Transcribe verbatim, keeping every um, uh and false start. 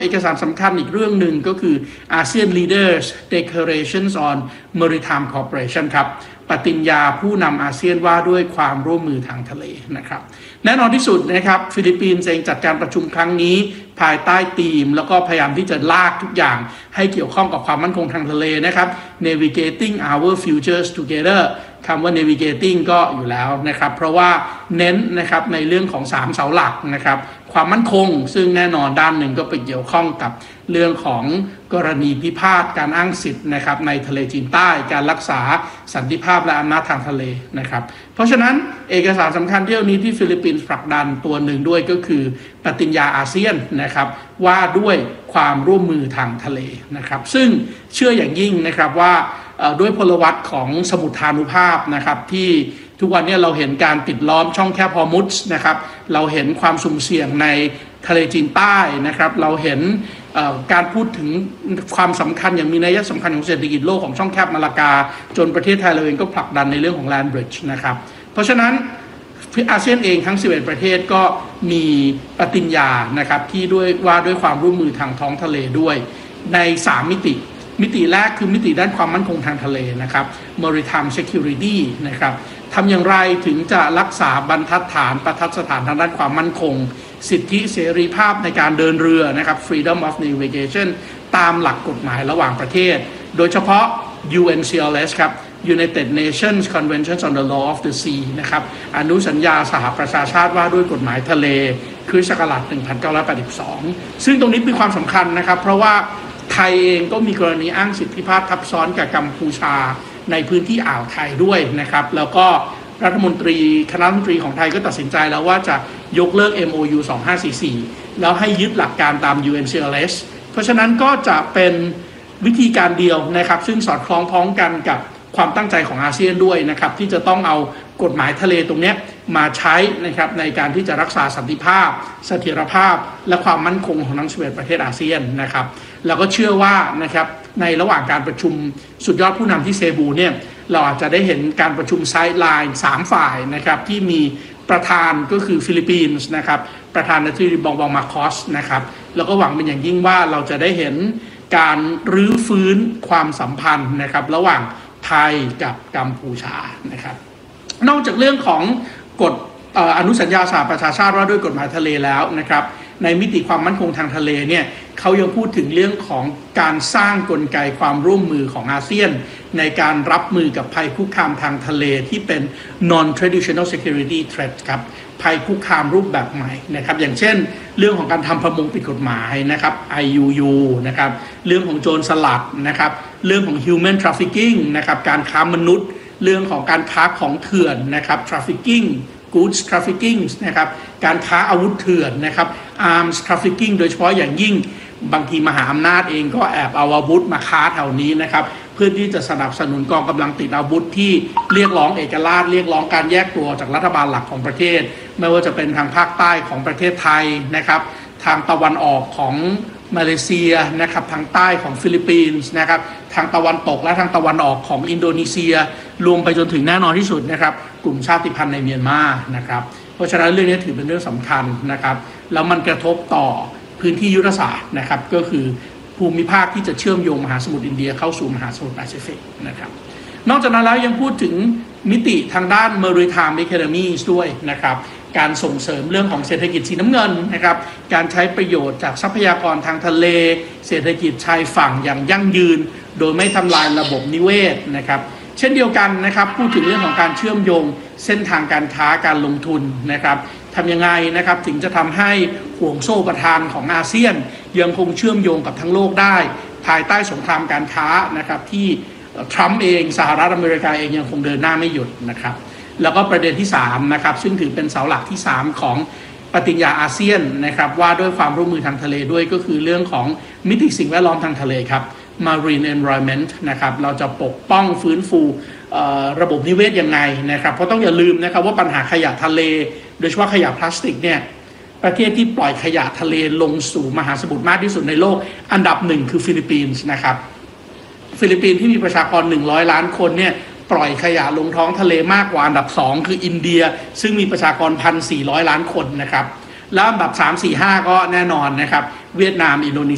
เอกสารสำคัญอีกเรื่องหนึ่งก็คือ อาเซียน Leaders Declarations on Maritime Cooperation ครับปฏิญญาผู้นำอาเซียนว่าด้วยความร่วมมือทางทะเลนะครับแน่นอนที่สุดนะครับฟิลิปปินส์เองจัดการประชุมครั้งนี้ภายใต้ธีมแล้วก็พยายามที่จะลากทุกอย่างให้เกี่ยวข้องกับความมั่นคงทางทะเลนะครับ Navigating our futures together คำว่า navigating ก็อยู่แล้วนะครับเพราะว่าเน้นนะครับในเรื่องของสามเสาหลักนะครับความมั่นคงซึ่งแน่นอนด้านหนึ่งก็ไปเกี่ยวข้องกับเรื่องของกรณีพิพาทการอ้างสิทธิ์นะครับในทะเลจีนใต้การรักษาสันติภาพและอำนาจทางทะเลนะครับเพราะฉะนั้นเอกสารสำคัญเที่ยวนี้ที่ฟิลิปปินส์ผลักดันตัวหนึ่งด้วยก็คือปฏิญญาอาเซียนนะครับว่าด้วยความร่วมมือทางทะเลนะครับซึ่งเชื่ออย่างยิ่งนะครับว่าด้วยพลวัตของสมุทฐานุภาพนะครับที่ทุกวันนี้เราเห็นการปิดล้อมช่องแคบฮอร์มุซนะครับเราเห็นความสุ่มเสี่ยงในทะเลจีนใต้นะครับเราเห็นการพูดถึงความสำคัญอย่างมีนัยสำคัญของเศรษฐกิจโลกของช่องแคบมาลากาจนประเทศไทยเราเองก็ผลักดันในเรื่องของ Land Bridge นะครับเพราะฉะนั้นอาเซียนเองทั้งสิบเอ็ดประเทศก็มีปฏิญญานะครับที่ด้วยว่าด้วยความร่วมมือทางท้องทะเลด้วยในสามมิติมิติแรกคือมิติด้านความมั่นคงทางทะเลนะครับ Maritime Security นะครับทำอย่างไรถึงจะรักษาบรรทัดฐานประทัดสถานทางด้านความมั่นคงสิทธิเสรีภาพในการเดินเรือนะครับ Freedom of Navigation ตามหลักกฎหมายระหว่างประเทศโดยเฉพาะ ยู เอ็น ซี แอล เอส ครับ United Nations Conventions on the Law of the Sea นะครับอนุสัญญาสหประชาชาติว่าด้วยกฎหมายทะเลคริสต์ศักราชหนึ่งพันเก้าร้อยแปดสิบสองซึ่งตรงนี้มีความสำคัญนะครับเพราะว่าไทยเองก็มีกรณีอ้างสิทธิพิพาททับซ้อนกับกัมพูชาในพื้นที่อ่าวไทยด้วยนะครับแล้วก็รัฐมนตรีคณะรัฐมนตรีของไทยก็ตัดสินใจแล้วว่าจะยกเลิก เอ็ม โอ ยู สองพันห้าร้อยสี่สิบสี่แล้วให้ยึดหลักการตาม ยู เอ็น ซี แอล เอส เพราะฉะนั้นก็จะเป็นวิธีการเดียวนะครับซึ่งสอดคล้องพ้องกันกับความตั้งใจของอาเซียนด้วยนะครับที่จะต้องเอากฎหมายทะเลตรงนี้มาใช้นะครับในการที่จะรักษาสันติภาพเสถียรภาพและความมั่นคงของทั้งสิบเอ็ดประเทศอาเซียนนะครับแล้วก็เชื่อว่านะครับในระหว่างการประชุมสุดยอดผู้นำที่เซบูเนี่ยเราอาจจะได้เห็นการประชุมไซด์ไลน์สามฝ่ายนะครับที่มีประธานก็คือฟิลิปปินส์นะครับประธานาธิบดีบองบองมาคอสนะครับแล้วก็หวังเป็นอย่างยิ่งว่าเราจะได้เห็นการรื้อฟื้นความสัมพันธ์นะครับระหว่างไทยกับกัมพูชานะครับนอกจากเรื่องของกฎอนุสัญญาสหประชาชาติว่าด้วยกฎหมายทะเลแล้วนะครับในมิติความมั่นคงทางทะเลเนี่ยเขายังพูดถึงเรื่องของการสร้างกลไกความร่วมมือของอาเซียนในการรับมือกับภัยคุกคามทางทะเลที่เป็น non traditional security threat ครับภัยคุกคามรูปแบบใหม่นะครับอย่างเช่นเรื่องของการทำประมงผิดกฎหมายนะครับ ไอ ยู ยู นะครับเรื่องของโจรสลัดนะครับเรื่องของ human trafficking นะครับการค้ามนุษย์เรื่องของการค้าของเถื่อนนะครับ trafficking goods trafficking นะครับการค้าอาวุธเถื่อนนะครับ arms trafficking โดยเฉพาะอย่างยิ่งบางทีมหาอำนาจเองก็แอบเอาอาวุธมาค้าแถวนี้นะครับเพื่อที่จะสนับสนุนกองกำลังติดอาวุธที่เรียกร้องเอกราชเรียกร้องการแยกตัวจากรัฐบาลหลักของประเทศไม่ว่าจะเป็นทางภาคใต้ของประเทศไทยนะครับทางตะวันออกของมาเลเซียนะครับทางใต้ของฟิลิปปินส์นะครับทางตะวันตกและทางตะวันออกของอินโดนีเซียรวมไปจนถึงแน่นอนที่สุดนะครับกลุ่มชาติพันธุ์ในเมียนมานะครับเพราะฉะนั้นเรื่องนี้ถือเป็นเรื่องสำคัญนะครับแล้วมันกระทบต่อพื้นที่ยุทธศาสตร์นะครับก็คือภูมิภาคที่จะเชื่อมโยงมหาสมุทรอินเดียเข้าสู่มหาสมุทรแปซิฟิกนะครับนอกจากนั้นแล้วยังพูดถึงมิติทางด้าน Maritime Economies ด้วยนะครับการส่งเสริมเรื่องของเศรษฐกิจสีน้ำเงินนะครับการใช้ประโยชน์จากทรัพยากรทางทะเลเศรษฐกิจชายฝั่งอย่างยั่งยืนโดยไม่ทำลายระบบนิเวศนะครับเช่นเดียวกันนะครับพูดถึงเรื่องของการเชื่อมโยงเส้นทางการค้าการลงทุนนะครับทำยังไงนะครับถึงจะทำให้ห่วงโซ่ประทานของอาเซียนยังคงเชื่อมโยงกับทั้งโลกได้ภายใต้สงครามการค้านะครับที่ทรัมป์เองสหรัฐอเมริกาเองยังคงเดินหน้าไม่หยุดนะครับแล้วก็ประเด็นที่สามนะครับซึ่งถือเป็นเสาหลักที่สามของปฏิญญาอาเซียนนะครับว่าด้วยความร่วมมือทางทะเลด้วยก็คือเรื่องของมิติสิ่งแวดล้อมทางทะเลครับ Marine Environment นะครับเราจะปกป้องฟื้นฟูระบบนิเวศยังไงนะครับเพราะต้องอย่าลืมนะครับว่าปัญหาขยะทะเลโดยเฉพาะขยะพลาสติกเนี่ยประเทศที่ปล่อยขยะทะเลลงสู่มหาสมุทรมากที่สุดในโลกอันดับหนึ่งคือฟิลิปปินส์นะครับฟิลิปปินส์ที่มีประชากรหนึ่งร้อยล้านคนเนี่ยปล่อยขยะลงท้องทะเลมากกว่าอันดับสองคืออินเดียซึ่งมีประชากร หนึ่งพันสี่ร้อย ล้านคนนะครับแล้วอันดับสาม สี่ ห้าก็แน่นอนนะครับเวียดนามอินโดนี